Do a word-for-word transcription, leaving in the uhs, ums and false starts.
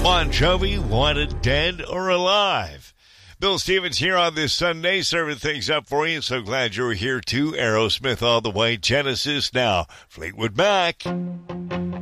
Bon Jovi, Wanted Dead or Alive? Bill Stevens here on this Sunday, serving things up for you. So glad you're here too. Aerosmith all the way. Genesis now. Fleetwood Mac.